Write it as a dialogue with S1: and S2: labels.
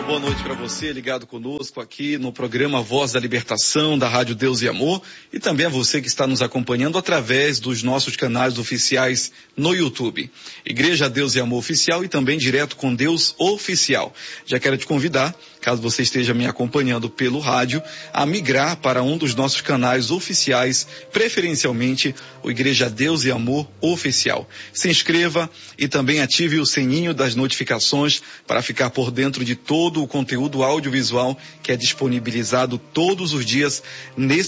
S1: boa noite para você, ligado conosco aqui no programa Voz da Libertação, da Rádio Deus e Amor, e também a você que está nos acompanhando através dos nossos canais oficiais no YouTube. Igreja Deus e Amor Oficial e também Direto com Deus Oficial. Já quero te convidar, caso você esteja me acompanhando pelo rádio, a migrar para um dos nossos canais oficiais, preferencialmente o Igreja Deus e Amor Oficial. Se inscreva e também ative o sininho das notificações para ficar por dentro de todo o conteúdo audiovisual que é disponibilizado todos os dias nesse